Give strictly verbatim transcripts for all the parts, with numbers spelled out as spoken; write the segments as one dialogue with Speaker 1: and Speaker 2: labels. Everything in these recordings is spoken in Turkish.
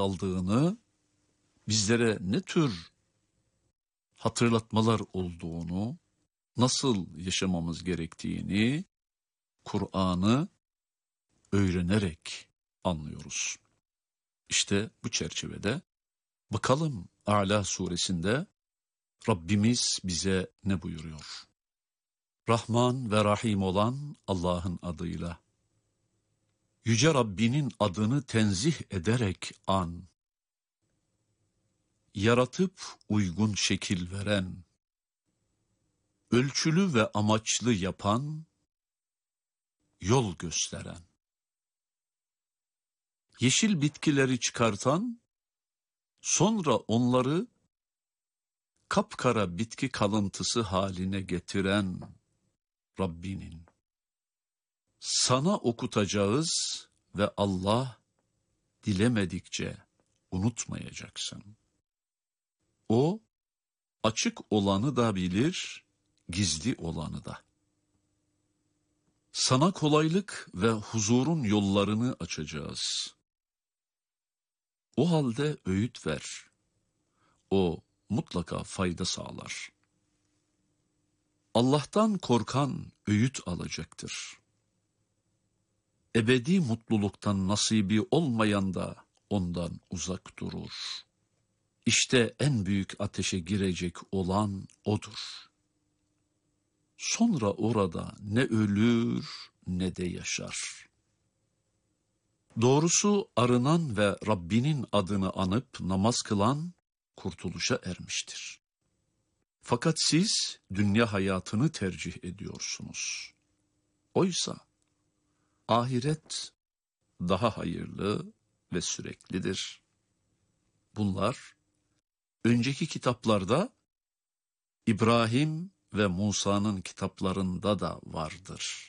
Speaker 1: aldığını, bizlere ne tür hatırlatmalar olduğunu, nasıl yaşamamız gerektiğini, Kur'an'ı öğrenerek anlıyoruz. İşte bu çerçevede bakalım A'la suresinde Rabbimiz bize ne buyuruyor? Rahman ve Rahim olan Allah'ın adıyla. Yüce Rabbinin adını tenzih ederek an. Yaratıp uygun şekil veren, ölçülü ve amaçlı yapan, yol gösteren. Yeşil bitkileri çıkartan, sonra onları kapkara bitki kalıntısı haline getiren Rabbinin. Sana okutacağız ve Allah dilemedikçe unutmayacaksın. O açık olanı da bilir, gizli olanı da. Sana kolaylık ve huzurun yollarını açacağız. O halde öğüt ver. O mutlaka fayda sağlar. Allah'tan korkan öğüt alacaktır. Ebedi mutluluktan nasibi olmayan da ondan uzak durur. İşte en büyük ateşe girecek olan odur. Sonra orada ne ölür ne de yaşar. Doğrusu arınan ve Rabbinin adını anıp namaz kılan kurtuluşa ermiştir. Fakat siz dünya hayatını tercih ediyorsunuz. Oysa ahiret daha hayırlı ve süreklidir. Bunlar önceki kitaplarda, İbrahim ve Musa'nın kitaplarında da vardır.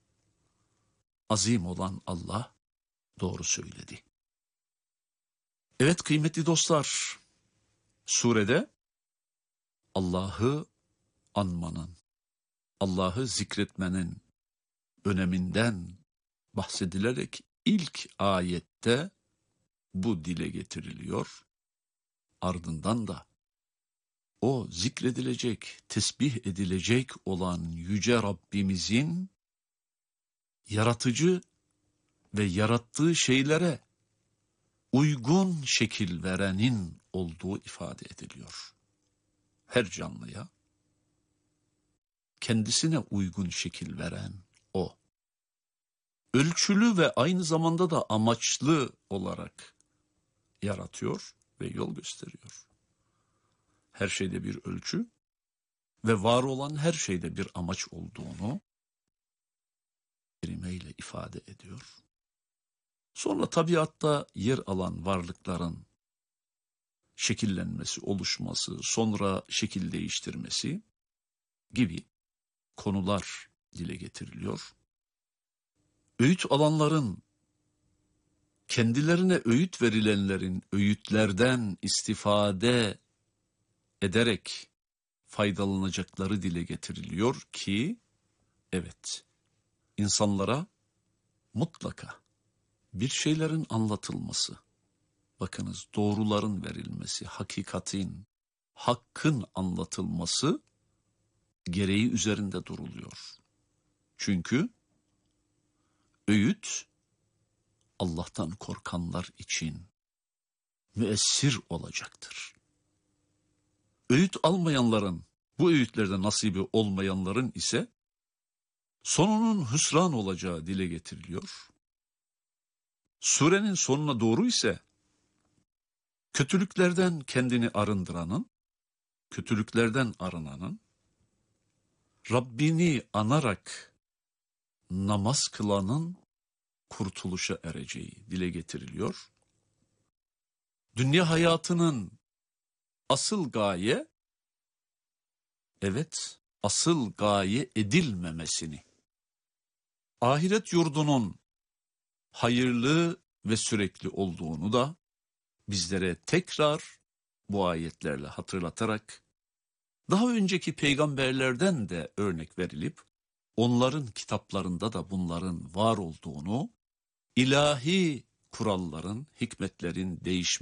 Speaker 1: Azim olan Allah doğru söyledi. Evet kıymetli dostlar, surede Allah'ı anmanın, Allah'ı zikretmenin öneminden bahsedilerek ilk ayette bu dile getiriliyor. Ardından da o zikredilecek, tesbih edilecek olan Yüce Rabbimizin yaratıcı ve yarattığı şeylere uygun şekil verenin olduğu ifade ediliyor. Her canlıya kendisine uygun şekil veren o. Ölçülü ve aynı zamanda da amaçlı olarak yaratıyor ve yol gösteriyor. Her şeyde bir ölçü ve var olan her şeyde bir amaç olduğunu kelimeyle ifade ediyor. Sonra tabiatta yer alan varlıkların şekillenmesi, oluşması, sonra şekil değiştirmesi gibi konular dile getiriliyor. Öğüt alanların, kendilerine öğüt verilenlerin öğütlerden istifade ederek faydalanacakları dile getiriliyor ki, evet, insanlara mutlaka bir şeylerin anlatılması, bakınız doğruların verilmesi, hakikatin, hakkın anlatılması gereği üzerinde duruluyor. Çünkü öğüt Allah'tan korkanlar için müessir olacaktır. Öğüt almayanların, bu öğütlerde nasibi olmayanların ise sonunun hüsran olacağı dile getiriliyor. Surenin sonuna doğru ise kötülüklerden kendini arındıranın, kötülüklerden arınanın, Rabbini anarak namaz kılanın kurtuluşa ereceği dile getiriliyor. Dünya hayatının asıl gaye, evet, asıl gaye edilmemesini, ahiret yurdunun hayırlı ve sürekli olduğunu da bizlere tekrar bu ayetlerle hatırlatarak, daha önceki peygamberlerden de örnek verilip, onların kitaplarında da bunların var olduğunu, ilahi kuralların, hikmetlerin değişmesi,